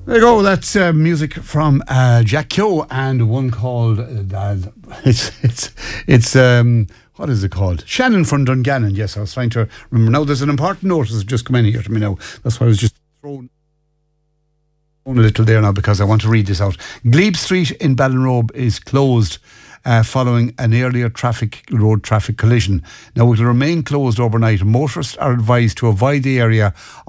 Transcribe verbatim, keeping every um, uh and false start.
There you go. That's uh, music from uh, Jack Keogh and one called uh, it's it's it's um, what is it called? Shannon from Dungannon. Yes, I was trying to remember. Now there's an important notice that's just come in here to me now. That's why I was just thrown a little there now because I want to read this out. Glebe Street in Ballinrobe is closed Uh, following an earlier traffic road traffic collision. Now it will remain closed overnight. Motorists are advised to avoid the area